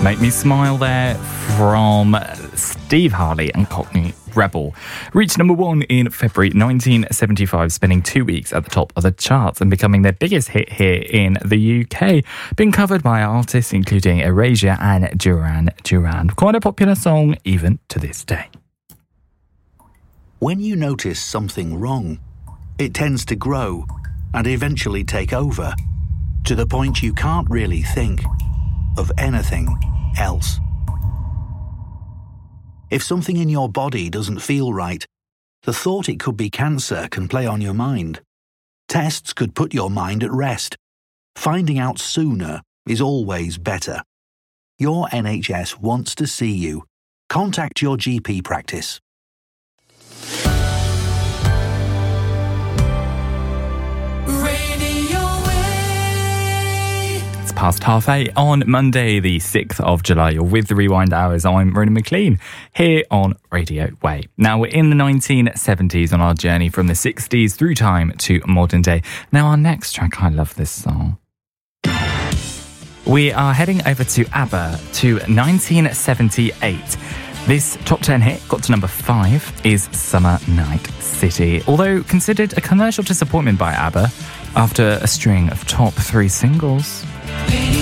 Make Me Smile there from Steve Harley and Cockney Rebel. Reached number 1 in February 1975, spending 2 weeks at the top of the charts and becoming their biggest hit here in the UK. Being covered by artists including Erasure and Duran Duran. Quite a popular song even to this day. When you notice something wrong, it tends to grow and eventually take over, to the point you can't really think of anything else. If something in your body doesn't feel right, the thought it could be cancer can play on your mind. Tests could put your mind at rest. Finding out sooner is always better. Your NHS wants to see you. Contact your GP practice. Past 8:30 on Monday, the 6th of July. You're with the Rewind Hours. I'm Ronan McLean here on Radio Way. Now, we're in the 1970s on our journey from the 60s through time to modern day. Now, our next track, I love this song. We are heading over to ABBA to 1978. This top 10 hit got to number 5 is Summer Night City. Although considered a commercial disappointment by ABBA after a string of top 3 singles.